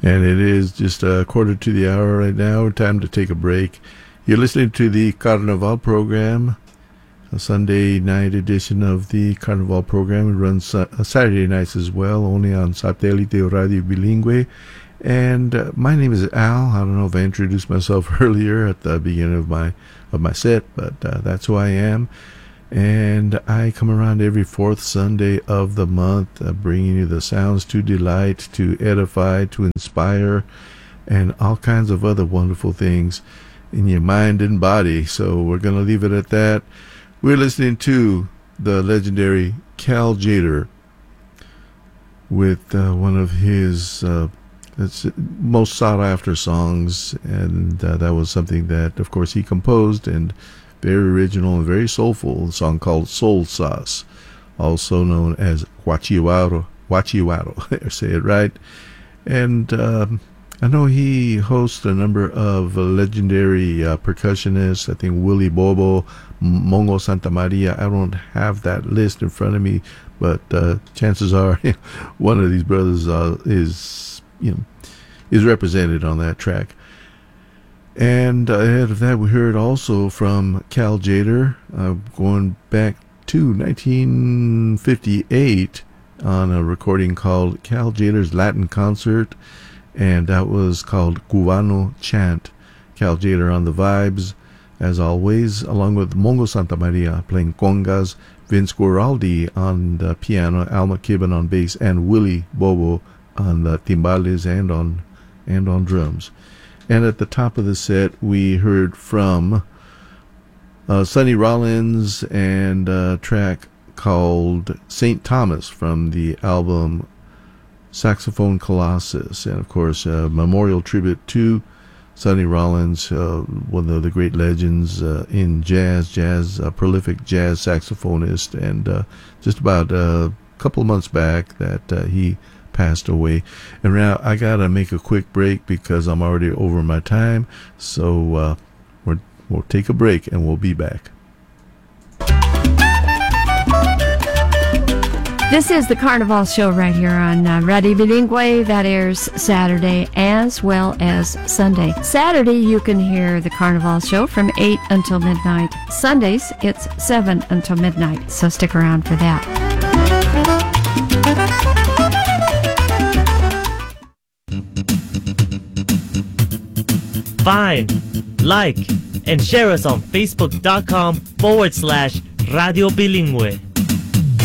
And it is just a quarter to the hour right now. Time to take a break. You're listening to the Carnaval program, a Sunday night edition of the Carnaval program. It runs Saturday nights as well, only on Satellite Radio Bilingue. And my name is Al. I don't know if I introduced myself earlier at the beginning of my set, but that's who I am. And I come around every fourth Sunday of the month, bringing you the sounds to delight, to edify, to inspire, and all kinds of other wonderful things in your mind and body. So we're going to leave it at that. We're listening to the legendary Cal Tjader with one of his most sought-after songs, and that was something that, of course, he composed, and very original and very soulful, a song called Soul Sauce, also known as Huachihuaro, say it right. And I know he hosts a number of legendary percussionists. I think Willie Bobo, Mongo Santa Maria. I don't have that list in front of me, but chances are one of these brothers is represented on that track. And ahead of that, we heard also from Cal Tjader, going back to 1958 on a recording called Cal Tjader's Latin Concert, and that was called Cubano Chant. Cal Tjader on the vibes, as always, along with Mongo Santa Maria playing congas, Vince Guaraldi on the piano, Al McKibben on bass, and Willie Bobo on the timbales and on drums. And at the top of the set, we heard from Sonny Rollins and a track called St. Thomas from the album Saxophone Colossus. And, of course, a memorial tribute to Sonny Rollins, one of the great legends in jazz, a prolific jazz saxophonist. And just about a couple of months back that he passed away. And now I gotta make a quick break because I'm already over my time, so we'll take a break and we'll be back. This is the Carnival Show right here on Radio Bilingue. That airs Saturday as well as Sunday. Saturday you can hear the Carnival Show from 8 until midnight. Sundays it's 7 until midnight, so stick around for that. Find, like, and share us on Facebook.com/Radio Bilingue.